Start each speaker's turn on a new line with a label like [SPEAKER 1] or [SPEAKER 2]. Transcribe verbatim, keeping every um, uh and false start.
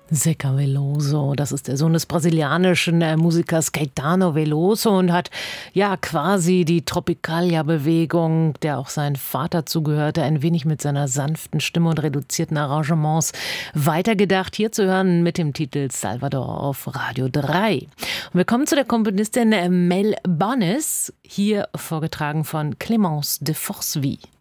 [SPEAKER 1] Zeca Veloso, das ist der Sohn des brasilianischen äh, Musikers Caetano Veloso und hat ja quasi die Tropicalia-Bewegung, der auch sein Vater zugehörte, ein wenig mit seiner sanften Stimme und reduzierten Arrangements weitergedacht. Hier zu hören mit dem Titel Salvador auf Radio drei. Und wir kommen zu der Komponistin Mel Bonis, hier vorgetragen von Clémence de Forceville.